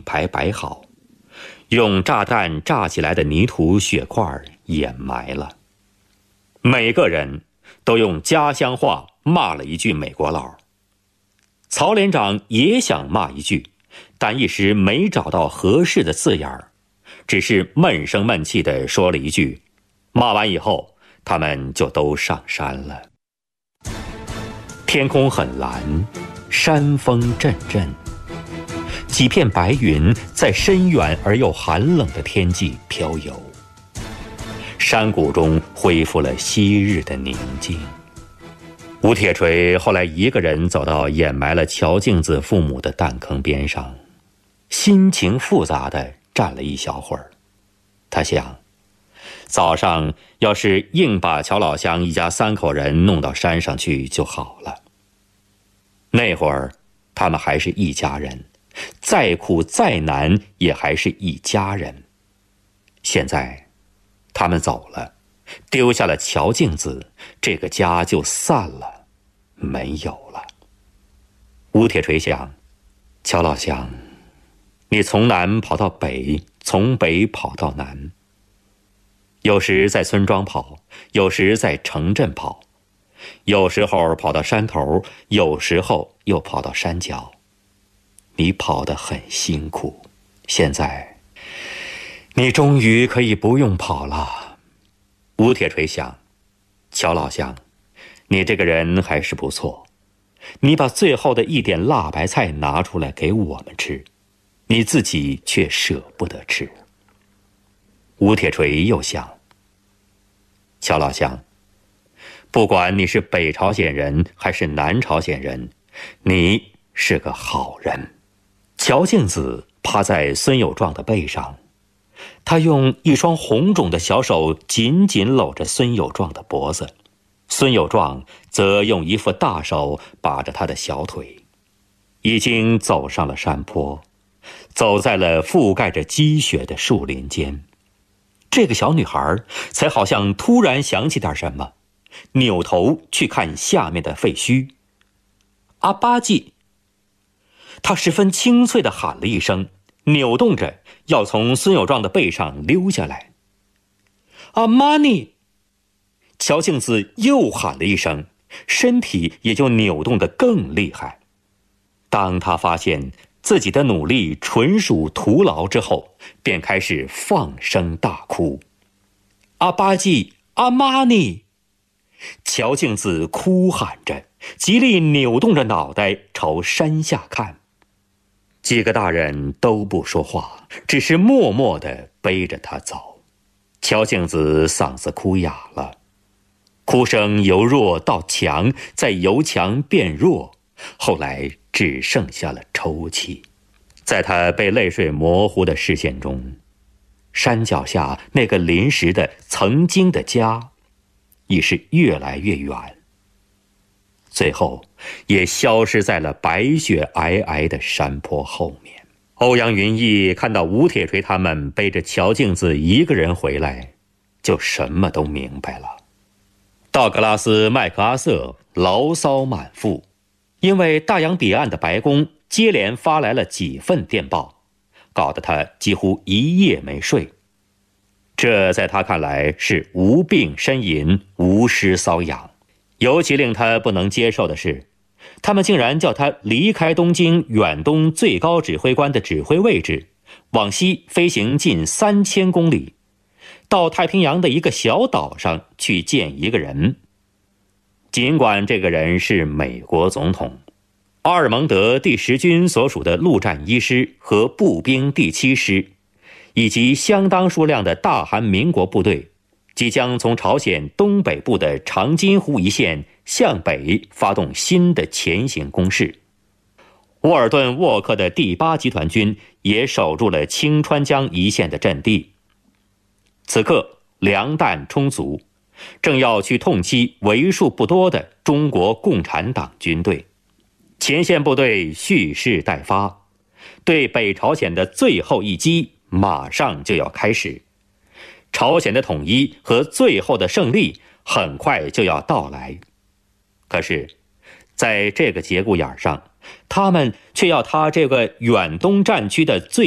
排摆好，用炸弹炸起来的泥土血块掩埋了。每个人都用家乡话骂了一句美国佬。曹连长也想骂一句，但一时没找到合适的字眼儿，只是闷声闷气地说了一句。骂完以后，他们就都上山了。天空很蓝，山风阵阵，几片白云在深远而又寒冷的天际飘游。山谷中恢复了昔日的宁静。吴铁锤后来一个人走到掩埋了乔静子父母的弹坑边上，心情复杂地站了一小会儿。他想，早上要是硬把乔老乡一家3口人弄到山上去就好了。那会儿他们还是一家人，再苦再难也还是一家人。现在他们走了，丢下了乔静子，这个家就散了，没有了。吴铁锤想，乔老乡，你从南跑到北，从北跑到南，有时在村庄跑，有时在城镇跑，有时候跑到山头，有时候又跑到山脚。你跑得很辛苦，现在你终于可以不用跑了。吴铁锤想，乔老乡，你这个人还是不错，你把最后的一点辣白菜拿出来给我们吃，你自己却舍不得吃。吴铁锤又想，乔老乡，不管你是北朝鲜人还是南朝鲜人，你是个好人。乔静子趴在孙有壮的背上，他用一双红肿的小手紧紧搂着孙有壮的脖子，孙有壮则用一副大手把着他的小腿。已经走上了山坡，走在了覆盖着积雪的树林间。这个小女孩才好像突然想起点什么，扭头去看下面的废墟。阿巴季，她十分清脆地喊了一声，扭动着要从孙有壮的背上溜下来。阿玛尼，乔静子又喊了一声，身体也就扭动得更厉害。当她发现自己的努力纯属徒劳之后，便开始放声大哭。阿巴季，阿玛尼，乔静子哭喊着，极力扭动着脑袋朝山下看。几个大人都不说话，只是默默地背着他走。乔静子嗓子哭哑了，哭声由弱到强，再由强变弱，后来只剩下了抽泣。在他被泪水模糊的视线中，山脚下那个临时的曾经的家已是越来越远，最后也消失在了白雪皑皑的山坡后面。欧阳云逸看到吴铁锤他们背着乔静子一个人回来，就什么都明白了。道格拉斯·麦克阿瑟牢骚满腹，因为大洋彼岸的白宫接连发来了几份电报，搞得他几乎一夜没睡。这在他看来是无病呻吟，无诗搔痒。尤其令他不能接受的是，他们竟然叫他离开东京远东最高指挥官的指挥位置，往西飞行近3000公里，到太平洋的一个小岛上去见一个人。尽管这个人是美国总统，阿尔蒙德第10军所属的陆战1师和步兵第7师，以及相当数量的大韩民国部队，即将从朝鲜东北部的长津湖一线向北发动新的前行攻势。沃尔顿·沃克的第8集团军也守住了清川江一线的阵地。此刻粮弹充足，正要去痛击为数不多的中国共产党军队。前线部队蓄势待发，对北朝鲜的最后一击马上就要开始。朝鲜的统一和最后的胜利很快就要到来。可是在这个节骨眼上，他们却要他这个远东战区的最